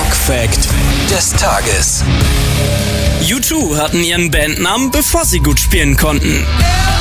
Rock-Fact des Tages. U2 hatten ihren Bandnamen, bevor sie gut spielen konnten.